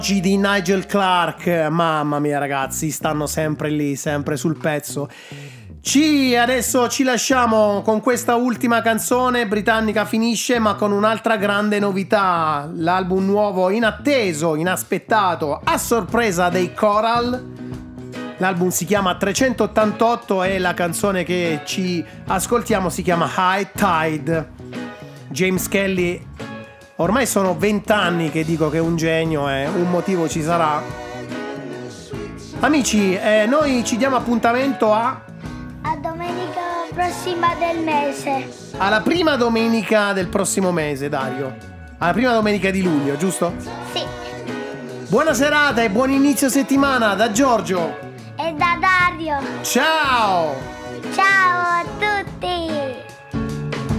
di Nigel Clark. Mamma mia ragazzi, stanno sempre lì, sempre sul pezzo. Adesso ci lasciamo con questa ultima canzone. Britannica finisce, ma con un'altra grande novità, l'album nuovo inatteso, inaspettato, a sorpresa dei Coral. L'album si chiama 388 e la canzone che ci ascoltiamo si chiama High Tide. James Kelly, ormai sono 20 anni che dico che è un genio, un motivo ci sarà. Amici, noi ci diamo appuntamento a domenica prossima del mese. alla prima domenica del prossimo mese, Dario. Alla prima domenica di luglio, giusto? Sì. Buona serata e buon inizio settimana da Giorgio E da Dario. Ciao! Ciao a tutti.